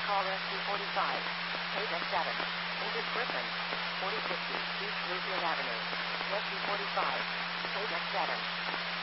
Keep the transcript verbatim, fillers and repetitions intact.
call Rescue forty-five. Take S seven. Ingrid Griffin. forty fifty East Roosevelt Avenue. Rescue forty-five. Take S seven.